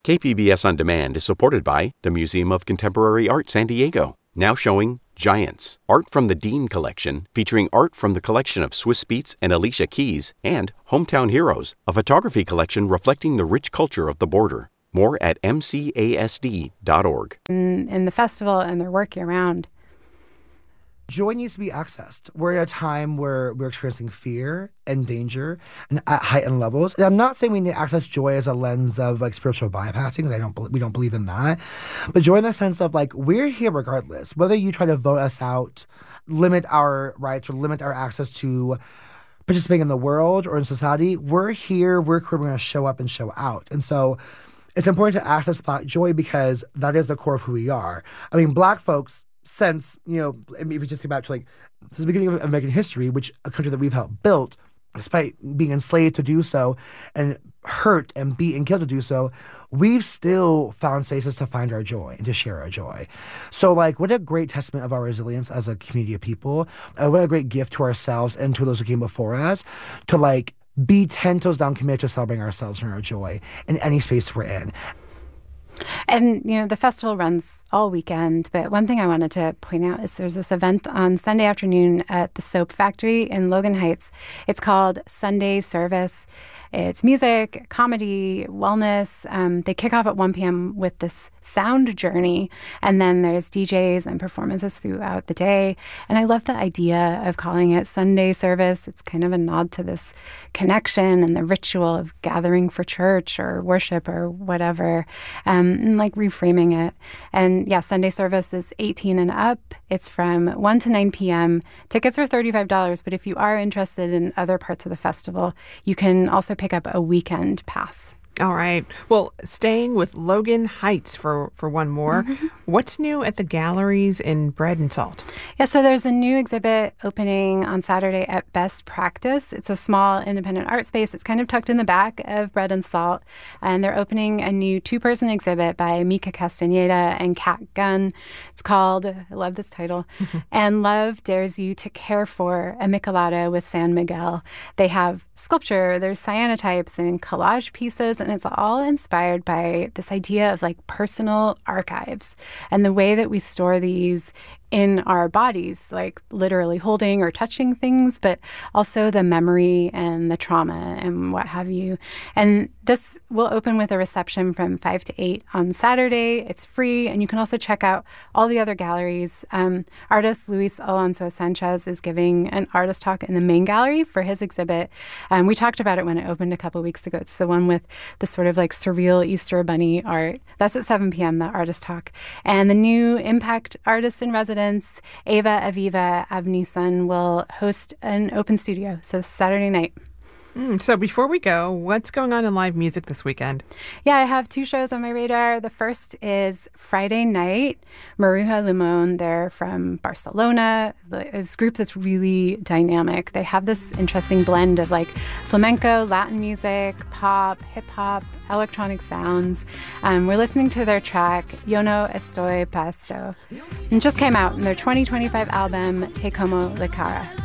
KPBS On Demand is supported by the Museum of Contemporary Art San Diego, now showing Giants, art from the Dean Collection, featuring art from the collection of Swiss Beats and Alicia Keys, and Hometown Heroes, a photography collection reflecting the rich culture of the border. More at mcasd.org. In the festival and their work year-round. Joy needs to be accessed. We're at a time where we're experiencing fear and danger and at heightened levels. And I'm not saying we need to access joy as a lens of like spiritual bypassing, because we don't believe in that. But joy in the sense of like we're here regardless. Whether you try to vote us out, limit our rights, or limit our access to participating in the world or in society, we're here, we're going to show up and show out. And so it's important to access Black joy because that is the core of who we are. I mean, Black folks, since, if you just think about like since the beginning of American history, which a country that we've helped build, despite being enslaved to do so and hurt and beat and killed to do so, we've still found spaces to find our joy and to share our joy. So like, what a great testament of our resilience as a community of people. What a great gift to ourselves and to those who came before us to like be 10 toes down committed to celebrating ourselves and our joy in any space we're in. And, the festival runs all weekend, but one thing I wanted to point out is there's this event on Sunday afternoon at the Soap Factory in Logan Heights. It's called Sunday Service. It's music, comedy, wellness. They kick off at 1 p.m. with this sound journey, and then there's DJs and performances throughout the day. And I love the idea of calling it Sunday Service. It's kind of a nod to this connection and the ritual of gathering for church or worship or whatever, and like reframing it. And yeah, Sunday Service is 18 and up. It's from 1 to 9 p.m. Tickets are $35, but if you are interested in other parts of the festival, you can also pick up a weekend pass. All right. Well, staying with Logan Heights for one more, what's new at the galleries in Bread and Salt? Yeah, so there's a new exhibit opening on Saturday at Best Practice. It's a small independent art space. It's kind of tucked in the back of Bread and Salt. And they're opening a new two-person exhibit by Mika Castaneda and Kat Gunn. It's called, I love this title, And Love Dares You to Care For a Michelada with San Miguel. They have sculpture, there's cyanotypes and collage pieces, and it's all inspired by this idea of like personal archives and the way that we store these in our bodies, like literally holding or touching things, but also the memory and the trauma and what have you. And this will open with a reception from 5 to 8 on Saturday. It's free, and you can also check out all the other galleries. Artist Luis Alonso Sanchez is giving an artist talk in the main gallery for his exhibit. We talked about it when it opened a couple weeks ago. It's the one with the sort of like surreal Easter bunny art. That's at 7 p.m., that artist talk. And the new impact artist in residence, Ava Aviva Avnisan, will host an open studio. So this Saturday night. So before we go, what's going on in live music this weekend? Yeah, I have 2 shows on my radar. The first is Friday night, Maruja Limon. They're from Barcelona. It's a group that's really dynamic. They have this interesting blend of like flamenco, Latin music, pop, hip-hop, electronic sounds. We're listening to their track, Yo No Estoy Pa Esto. It just came out in their 2025 album, Te Como La Cara.